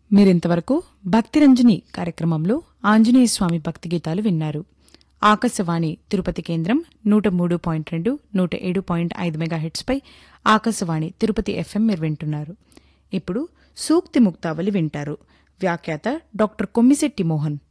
మీరింతవరకు భక్తిరంజని కార్యక్రమంలో ఆంజనేయ స్వామి భక్తి గీతాలు విన్నారు. ఆకాశవాణి తిరుపతి కేంద్రం 103.2, 107.5 మెగాహెట్స్పై ఆకాశవాణి తిరుపతి ఎఫ్ఎం మీరు వింటున్నారు. ఇప్పుడు సూక్తి ముక్తావళి వింటారు. వ్యాఖ్యాత డాక్టర్ కొమ్మిశెట్టి మోహన్.